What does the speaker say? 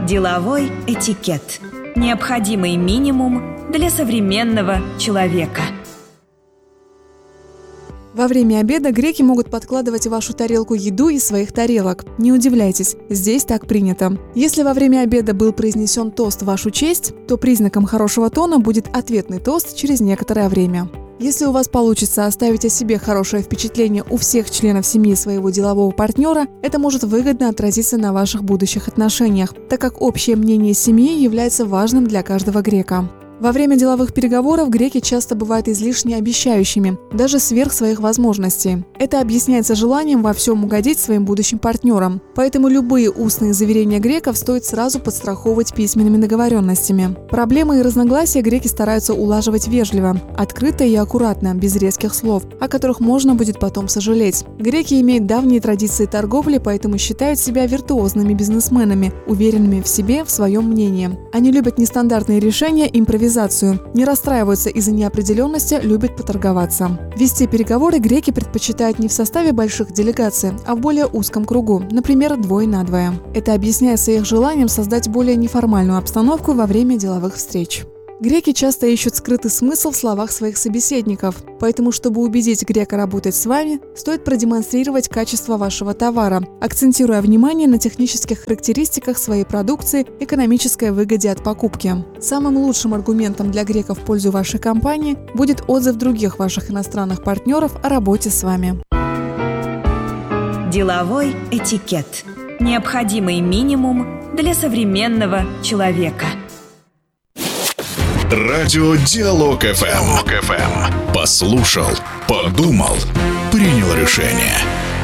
Деловой этикет. Необходимый минимум для современного человека. Во время обеда греки могут подкладывать в вашу тарелку еду из своих тарелок. Не удивляйтесь, здесь так принято. Если во время обеда был произнесен тост в вашу честь, то признаком хорошего тона будет ответный тост через некоторое время. Если у вас получится оставить о себе хорошее впечатление у всех членов семьи своего делового партнера, это может выгодно отразиться на ваших будущих отношениях, так как общее мнение семьи является важным для каждого грека. Во время деловых переговоров греки часто бывают излишне обещающими, даже сверх своих возможностей. Это объясняется желанием во всем угодить своим будущим партнерам. Поэтому любые устные заверения греков стоит сразу подстраховывать письменными договоренностями. Проблемы и разногласия греки стараются улаживать вежливо, открыто и аккуратно, без резких слов, о которых можно будет потом сожалеть. Греки имеют давние традиции торговли, поэтому считают себя виртуозными бизнесменами, уверенными в себе, в своем мнении. Они любят нестандартные решения, импровизацию, не расстраиваются из-за неопределенности, любят поторговаться. Вести переговоры греки предпочитают не в составе больших делегаций, а в более узком кругу, например, 2 на 2. Это объясняется их желанием создать более неформальную обстановку во время деловых встреч. Греки часто ищут скрытый смысл в словах своих собеседников, поэтому, чтобы убедить грека работать с вами, стоит продемонстрировать качество вашего товара, акцентируя внимание на технических характеристиках своей продукции, экономической выгоде от покупки. Самым лучшим аргументом для греков в пользу вашей компании будет отзыв других ваших иностранных партнеров о работе с вами. Деловой этикет. Необходимый минимум для современного человека. Радио Диалог ФМ. Послушал, подумал, принял решение.